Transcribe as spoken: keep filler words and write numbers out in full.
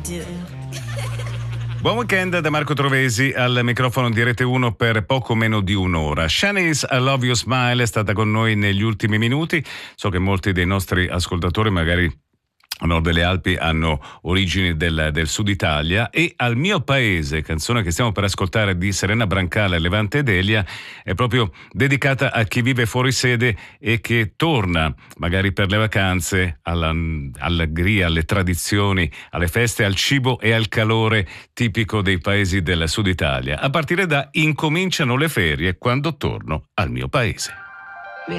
do. Buon weekend da Marco Trovesi al microfono di Rete uno per poco meno di un'ora. Shanice, I Love You Smile è stata con noi negli ultimi minuti. So che molti dei nostri ascoltatori magari a nord delle Alpi hanno origini del, del sud Italia, e Al mio paese, canzone che stiamo per ascoltare di Serena Brancale e Levante Delia, è proprio dedicata a chi vive fuori sede e che torna magari per le vacanze alla, all'allegria, alle tradizioni, alle feste, al cibo e al calore tipico dei paesi del sud Italia. A partire da Incominciano le ferie quando torno al mio paese.